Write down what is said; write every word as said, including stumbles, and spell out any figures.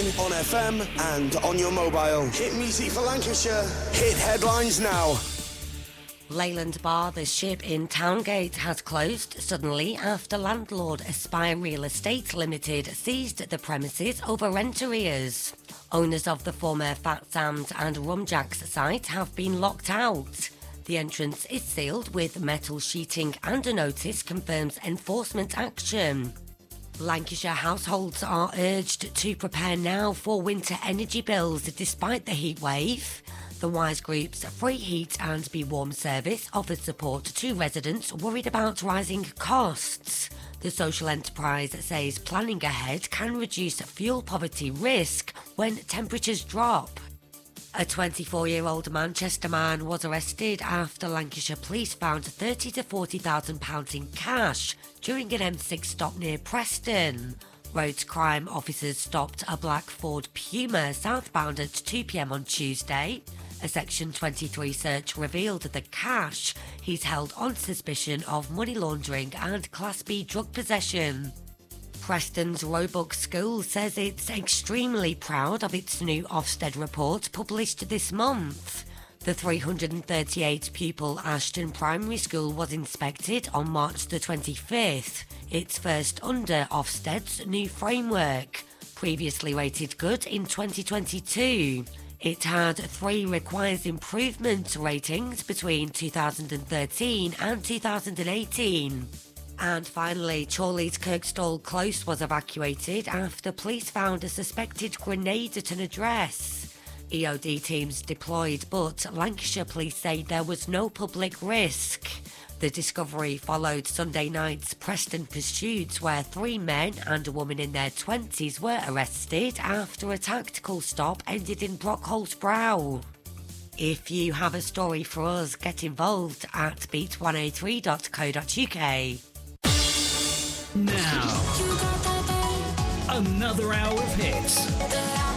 online, on F M and on your mobile. Hit music for Lancashire. Hit headlines now. Leyland Bar, the ship in Towngate, has closed suddenly after landlord Aspire Real Estate Limited seized the premises over rent arrears. Owners of the former Fat Sam's and Rumjacks site have been locked out. The entrance is sealed with metal sheeting and a notice confirms enforcement action. Lancashire households are urged to prepare now for winter energy bills despite the heat wave. The Wise Group's free heat and Be Warm service offers support to residents worried about rising costs. The social enterprise says planning ahead can reduce fuel poverty risk when temperatures drop. A twenty-four-year-old Manchester man was arrested after Lancashire police found thirty to forty thousand pounds in cash during an M six stop near Preston. Road crime officers stopped a black Ford Puma southbound at two p m on Tuesday. A Section twenty-three search revealed the cash. He's held on suspicion of money laundering and Class B drug possession. Preston's Roebuck School says it's extremely proud of its new Ofsted report published this month. The three hundred thirty-eight pupil Ashton Primary School was inspected on March the twenty-fifth, its first under Ofsted's new framework, previously rated good in twenty twenty-two. It had three requires improvement ratings between two thousand thirteen and two thousand eighteen. And finally, Chorley's Kirkstall Close was evacuated after police found a suspected grenade at an address. E O D teams deployed, but Lancashire police say there was no public risk. The discovery followed Sunday night's Preston pursuits where three men and a woman in their twenties were arrested after a tactical stop ended in Brockholt Brow. If you have a story for us, get involved at beat one oh three dot co dot uk. Now, another hour of hits.